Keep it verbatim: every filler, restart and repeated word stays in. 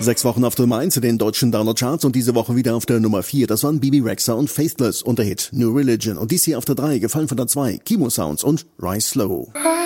Sechs Wochen auf der Nummer eins in den deutschen Downer-Charts und diese Woche wieder auf der Nummer vier. Das waren Bibi Rexha und Faithless und der Hit New Religion. Und dies hier auf der drei, gefallen von der zwei, Chemo Sounds und Rise Slow.